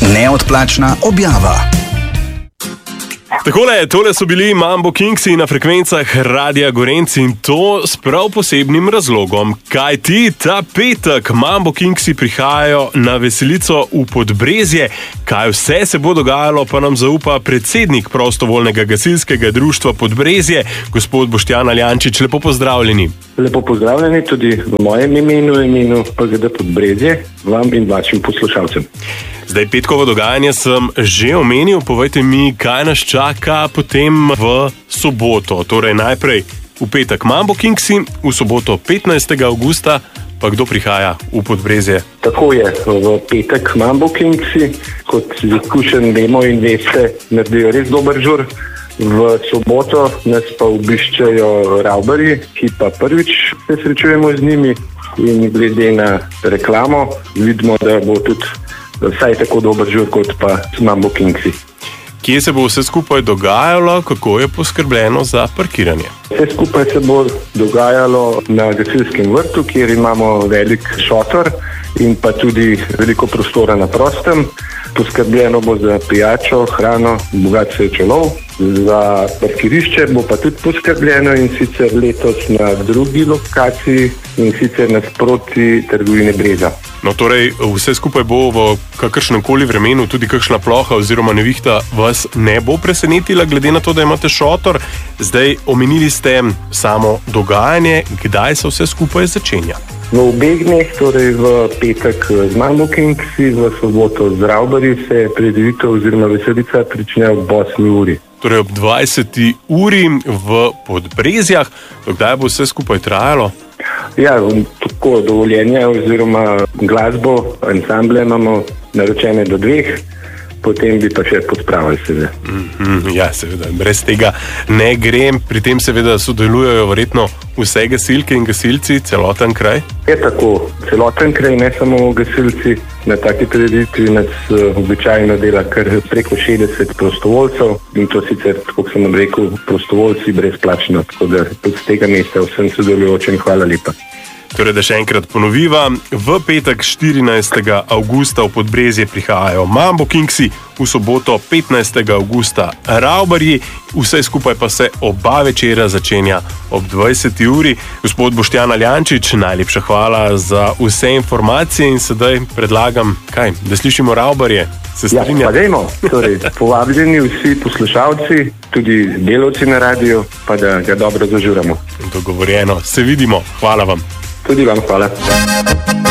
Neodplačna objava. Tole so bili Mambo Kingsi na frekvencah Radia Gorenc in to s prav posebnim razlogom. Kaj ti ta petek Mambo Kingsi prihajajo na veselico v Podbrezje. Kaj vse se bo dogajalo, pa nam zaupa predsednik prostovoljnega gasilskega društva Podbrezje, gospod Boštjan Aljančič. Lepo pozdravljeni. Lepo pozdravljeni tudi v mojem imenu PGD Podbrezje, vam in vašim poslušalcem. Zdaj, petkovo dogajanje sem že omenil, povejte mi, kaj nas čaka potem v soboto. Torej najprej v petek Mambo Kingsi, v soboto 15. avgusta, pa kdo prihaja v Podbrezje? Tako je, v petek Mambo Kingsi, kot izkušen vemo in veste, naredijo res dober žur. V soboto nas pa obiščajo Ravbarji, ki pa prvič se srečujemo z njimi in glede na reklamo vidimo, da bo tudi vsaj tako dober žur kot pa Mambo Kingsi. Kje se bo vse skupaj dogajalo, kako je poskrbljeno za parkiranje? Vse skupaj se bo dogajalo na gasilskem vrtu, kjer imamo velik šotor in pa tudi veliko prostora na prostem. Poskrbljeno bo za pijačo, hrano, bogat srečolov. Za parkirišče bo pa tudi poskrbljeno in sicer letos na drugi lokaciji in sicer nasproti trgovine Breza. No, torej, vse skupaj bo v kakršnem koli vremenu, tudi kakšna ploha oziroma nevihta vas ne bo presenetila, glede na to, da imate šotor. Zdaj, omenili ste samo dogajanje, kdaj se vse skupaj začenja? V obeh dneh, torej v petek z Mambo Kingsi, v soboto z Ravbarji se prireditev oziroma veselica prične ob 8. uri. Torej ob 20. uri v Podbrezjah. Kdaj bo vse skupaj trajalo? Ja, tako dovoljenje oziroma glasbo, ansamble imamo naročene do 2, potem bi pa še pospravili seveda. Ja, seveda, brez tega ne grem. Pri tem seveda sodelujejo verjetno vse gasilke in gasilci, celoten kraj? Je tako, celoten kraj, ne samo gasilci. Na taki prireditvi nas običajno dela kar preko 60 prostovoljcev in to sicer, tako sem rekel, prostovoljci brezplačno, tako da tudi z tega mesta vsem sodelujočim hvala lepa. Torej, da še enkrat ponoviva, v petek 14. avgusta v Podbrezje prihajajo Mambo Kingsi, v soboto 15. avgusta Ravbarji, vse skupaj pa se oba večera začenja ob 20. uri. Gospod Boštjan Aljančič, najlepša hvala za vse informacije in sedaj predlagam, da slišimo Ravbarje. Se strinjate? Ja, pa dajmo. Torej, povabljeni vsi poslušalci, tudi delavci na radiju, pa da ga dobro zažuramo. Dogovorjeno. Se vidimo. Hvala vam. Tudi vam hvala.